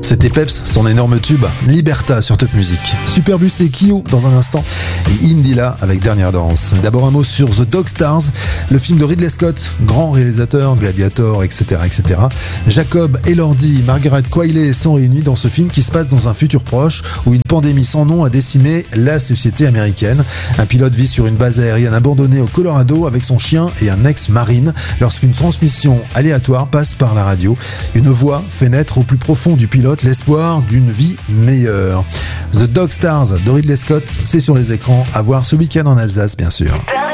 C'était Peps, son énorme tube, Liberta sur Top Music. Superbus et Kyo dans un instant, et Indila avec Dernière Danse. D'abord un mot sur The Dog Stars, le film de Ridley Scott, grand réalisateur, Gladiator, etc. etc. Jacob Elordi, Margaret Qualley sont réunis dans ce film qui se passe dans un futur proche où une pandémie sans nom a décimé la société américaine. Un pilote vit sur une base aérienne abandonnée au Colorado avec son chien et un ex-marine lorsqu'une transmission aléatoire passe par la radio. Une voix fait naître au plus profond du pilote l'espoir d'une vie meilleure. The Dog Stars de Ridley Scott, c'est sur les écrans, à voir ce week-end en Alsace bien sûr.